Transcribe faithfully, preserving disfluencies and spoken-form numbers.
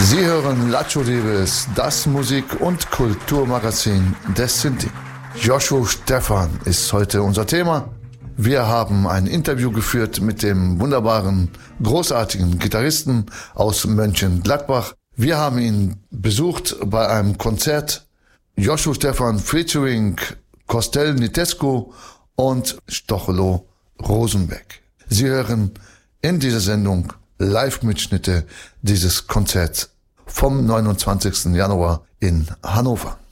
Sie hören Lacho Davis, das Musik- und Kulturmagazin des Sinti. Joshua Stephan ist heute unser Thema. Wir haben ein Interview geführt mit dem wunderbaren, großartigen Gitarristen aus Mönchengladbach. Wir haben ihn besucht bei einem Konzert. Joshua Stephan featuring Costel Nitescu und Stochelo Rosenbeck. Sie hören in dieser Sendung Live-Mitschnitte dieses Konzerts vom neunundzwanzigsten Januar in Hannover.